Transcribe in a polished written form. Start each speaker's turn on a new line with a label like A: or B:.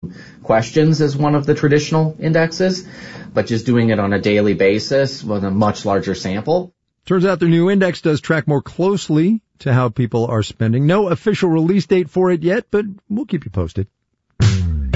A: questions as one of the traditional indexes, but just doing it on a daily basis with a much larger sample.
B: Turns out their new index does track more closely to how people are spending. No official release date for it yet, but we'll keep you posted.